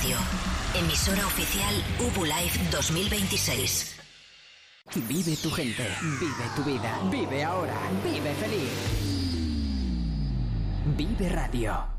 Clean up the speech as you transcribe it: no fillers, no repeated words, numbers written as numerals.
Radio. Emisora oficial UBU Live 2026. Vive tu gente, vive tu vida, vive ahora, vive feliz. Vive Radio.